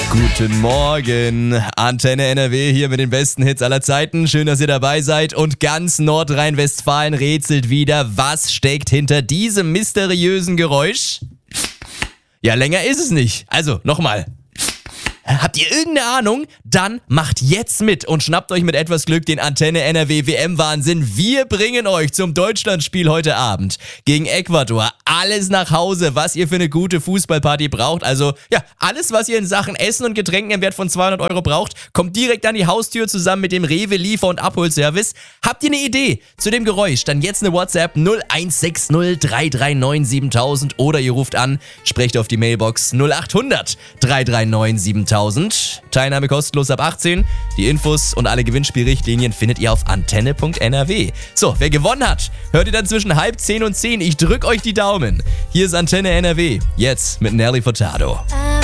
Guten Morgen, Antenne NRW hier mit den besten Hits aller Zeiten. Schön, dass ihr dabei seid und ganz Nordrhein-Westfalen rätselt wieder, was steckt hinter diesem mysteriösen Geräusch? Ja, länger ist es nicht. Also, nochmal. Habt ihr irgendeine Ahnung? Dann macht jetzt mit und schnappt euch mit etwas Glück den Antenne NRW WM-Wahnsinn. Wir bringen euch zum Deutschlandspiel heute Abend gegen Ecuador alles nach Hause, was ihr für eine gute Fußballparty braucht. Also ja, alles, was ihr in Sachen Essen und Getränken im Wert von 200 € braucht, kommt direkt an die Haustür zusammen mit dem Rewe Liefer- und Abholservice. Habt ihr eine Idee zu dem Geräusch? Dann jetzt eine WhatsApp 0160 339 7000 oder ihr ruft an, sprecht auf die Mailbox 0800 339 7000. Teilnahme kostenlos ab 18. Die Infos und alle Gewinnspielrichtlinien findet ihr auf antenne.nrw. So, wer gewonnen hat, hört ihr dann zwischen 9:30 und 10. Ich drück euch die Daumen. Hier ist Antenne NRW. Jetzt mit Nelly Furtado.